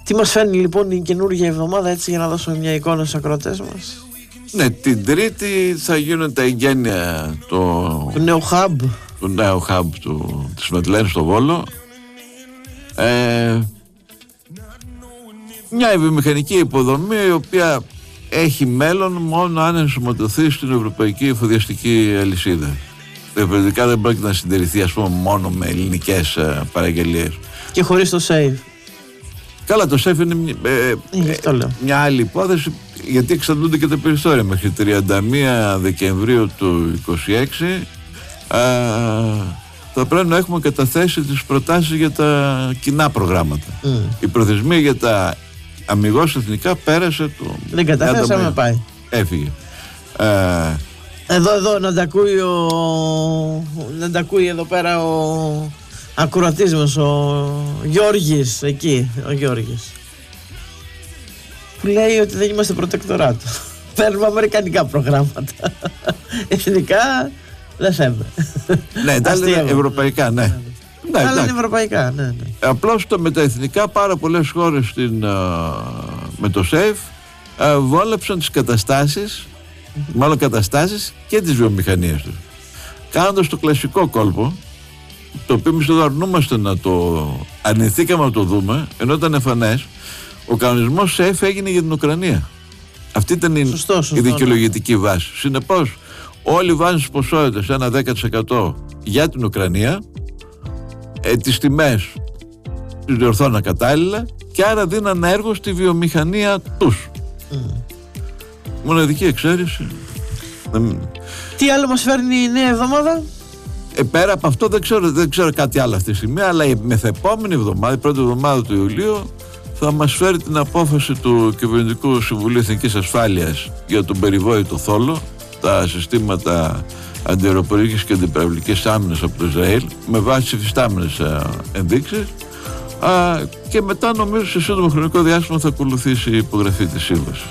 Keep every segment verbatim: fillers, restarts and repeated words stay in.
Τι μας φέρνει λοιπόν η καινούργια εβδομάδα, έτσι, για να δώσουμε μια εικόνα στους ακροατές μας? Ναι, την Τρίτη θα γίνουν τα εγγένεια το... του νέου hub του νέου hub του, της Μετλένης στο Βόλο. ε, Μια βιομηχανική υποδομή η οποία έχει μέλλον μόνο αν ενσωματωθεί στην ευρωπαϊκή εφοδιαστική αλυσίδα. Διαφορετικά δεν πρόκειται να συντηρηθεί, ας πούμε, μόνο με ελληνικές ε, παραγγελίες. Και χωρίς το save. Καλά, το σεφ είναι ε, ε, μια άλλη υπόθεση, γιατί εξαντλούνται και τα περιθώρια. Μέχρι τριάντα μία Δεκεμβρίου του είκοσι έξι ε, θα πρέπει να έχουμε καταθέσει τις προτάσεις για τα κοινά προγράμματα. Mm. Η προθεσμία για τα αμιγώς εθνικά πέρασε το... Δεν καταθέσαμε, πάει. Έφυγε. Ε, εδώ, εδώ, να τα ακούει ο... να τα ακούει εδώ πέρα ο... ακροατής μας, ο Γιώργης, εκεί, ο Γιώργης, που λέει ότι δεν είμαστε προτεκτοράτο. Παίρνουμε αμερικανικά προγράμματα. Εθνικά δεν θέλουμε. Ναι, τα είναι ευρωπαϊκά, ναι. Ναι, ναι. Αλλά είναι ευρωπαϊκά, ναι, ναι. Απλώς το με τα εθνικά πάρα πολλές χώρες στην, με το ΣΕΦ βόλεψαν τις καταστάσεις, mm-hmm. μάλλον καταστάσεις και τις βιομηχανίες τους, κάνοντας το κλασικό κόλπο, το οποίο εμείς εδώ αρνούμαστε να το αρνηθήκαμε να το δούμε, ενώ ήταν εμφανές. Ο κανονισμός ΣΕΦ έγινε για την Ουκρανία. Αυτή ήταν η, σωστό, σωστό, η δικαιολογητική βάση. Συνεπώς όλοι βάζουν τις ποσότητες ένα δέκα τοις εκατό για την Ουκρανία, ε, τις τιμές τις διορθώναν κατάλληλα και άρα δίναν έργο στη βιομηχανία τους. Mm. Μοναδική εξαίρεση. Τι άλλο μας φέρνει η νέα εβδομάδα? Ε, πέρα από αυτό δεν ξέρω, δεν ξέρω κάτι άλλο αυτή τη στιγμή, αλλά η μεθεπόμενη εβδομάδα, η πρώτη εβδομάδα του Ιουλίου, θα μας φέρει την απόφαση του Κυβερνητικού Συμβουλίου Εθνικής Ασφάλειας για τον περιβόητο θόλο, τα συστήματα αντιαεροπορικής και αντιπυραυλικής άμυνας από το Ισραήλ, με βάση τις υφιστάμενες ενδείξεις, α, και μετά νομίζω σε σύντομο χρονικό διάστημα θα ακολουθήσει η υπογραφή της σύμβασης.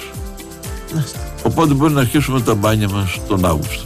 Οπότε μπορεί να αρχίσουμε τα μπάνια μας τον Αύγουστο.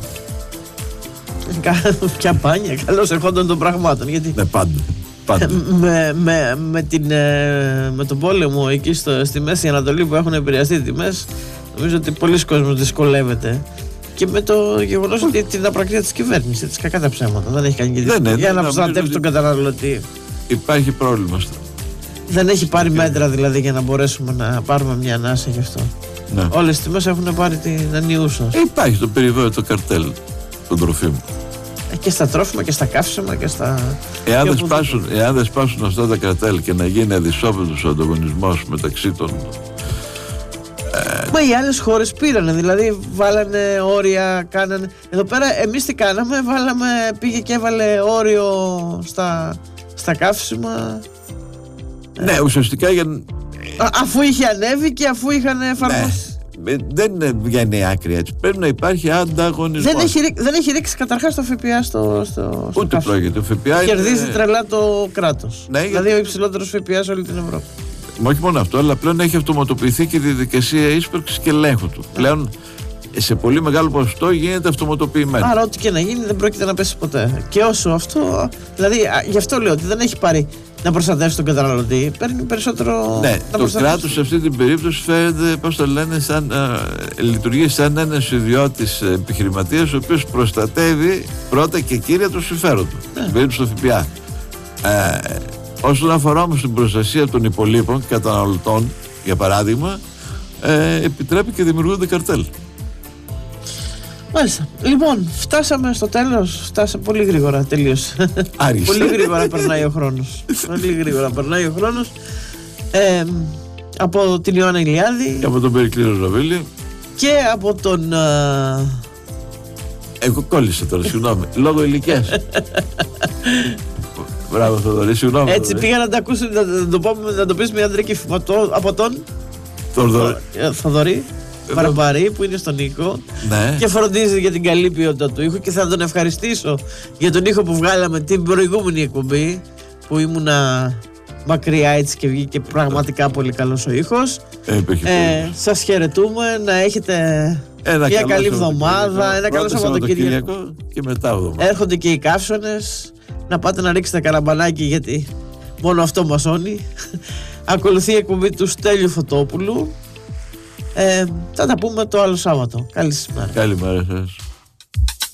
Ποια μπάνια, καλώς ερχόντων των πραγμάτων. Γιατί ναι, πάντα. πάντα. με, με, με, την, με τον πόλεμο εκεί στο, στη Μέση Ανατολή που έχουν επηρεαστεί οι τιμές, νομίζω ότι πολλοί κόσμος δυσκολεύεται. Και με το γεγονός ότι την απρακτεία της κυβέρνησης, της κακά τα ψέματα, δεν έχει κάνει και ναι, ναι, για ναι, να προστατεύσει τον καταναλωτή. Υπάρχει πρόβλημα στο. Δεν έχει πάρει μέτρα δηλαδή για να μπορέσουμε να πάρουμε μια ανάσα γι' αυτό. Ναι. Όλες οι τιμές έχουν πάρει την ανιούσα. Ε, υπάρχει το περιβόητο καρτέλ των τροφίμων. Ε, και στα τρόφιμα και στα καύσιμα και στα. Εάν δεν σπάσουν, δεν σπάσουν αυτά τα καρτέλ και να γίνει αδυσόπιτος ο ανταγωνισμός μεταξύ των. Μα οι άλλες χώρες πήρανε, δηλαδή βάλανε όρια, κάνανε. Εδώ πέρα εμείς τι κάναμε, βάλαμε, πήγε και έβαλε όριο στα, στα καύσιμα. Ναι, ε, ουσιαστικά για. Α, αφού είχε ανέβει και αφού είχαν εφαρμόσει. Ναι, δεν βγαίνει άκρη έτσι. Πρέπει να υπάρχει ανταγωνισμός. Δεν έχει, δεν έχει ρίξει καταρχάς το ΦΠΑ στο, στο, στο ούτε πρόκειται. Το ΦΠΑ κερδίζει είναι... τρελά το κράτος. Ναι, δηλαδή γιατί... ο υψηλότερος ΦΠΑ σε όλη την Ευρώπη. Μα όχι μόνο αυτό, αλλά πλέον έχει αυτοματοποιηθεί και η διαδικασία ίσπραξης και ελέγχου του. Yeah. Πλέον σε πολύ μεγάλο ποσοστό γίνεται αυτοματοποιημένο. Άρα, ό,τι και να γίνει δεν πρόκειται να πέσει ποτέ. Και όσο αυτό. Δηλαδή, γι' αυτό λέω ότι δεν έχει πάρει να προστατεύσει τον καταναλωτή, παίρνει περισσότερο. Ναι, το κράτος σε αυτή την περίπτωση φαίνεται, πώς το λένε, σαν, α, λειτουργεί σαν ένας ιδιώτης επιχειρηματίας, ο οποίος προστατεύει πρώτα και κύρια το συμφέρον του. Ναι. Στην περίπτωση του ΦΠΑ. Ε, όσον αφορά όμως την προστασία των υπολείπων καταναλωτών, για παράδειγμα, ε, επιτρέπει και δημιουργούνται καρτέλ. Μάλιστα. Λοιπόν, φτάσαμε στο τέλος. Φτάσαμε πολύ γρήγορα, τελείωσε. Πολύ γρήγορα περνάει ο χρόνος. Πολύ γρήγορα περνάει ο χρόνος. Ε, από την Ιωάννα Ηλιάδη. Και από τον Περικλή Ροζαβίλη. Και από τον... Α... Εγώ κόλλησα τώρα, συγγνώμη. Λόγω ηλικίας. Μπράβο, Θοδωρή, συγγνώμη. Έτσι πήγα να το ακούσω, να το, πω, να το πεις με αντρική φωτό από τον... Θοδωρή. Βαρμπαρή που είναι στον Νίκο, ναι. Και φροντίζει για την καλή ποιότητα του ήχου και θα τον ευχαριστήσω για τον ήχο που βγάλαμε την προηγούμενη εκπομπή που ήμουνα μακριά έτσι και βγήκε πραγματικά πολύ καλός ο ήχος. ε, ε, Σας χαιρετούμε, να έχετε ένα μια καλή εβδομάδα, ένα καλό Σαββατοκύριακο και μετά εβδομάδα. Έρχονται και οι καύσονες, να πάτε να ρίξετε καραμπανάκι γιατί μόνο αυτό μασώνει. Ακολουθεί η εκπομπή του Στέλιου Φωτόπουλου. ε, Θα τα πούμε το άλλο Σάββατο. Καλή σας μέρα. Καλημέρα σας.